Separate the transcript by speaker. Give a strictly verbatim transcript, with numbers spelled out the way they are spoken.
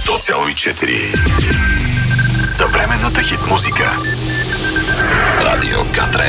Speaker 1: сто цяло и четири. Съвременната хит музика. Радио К три.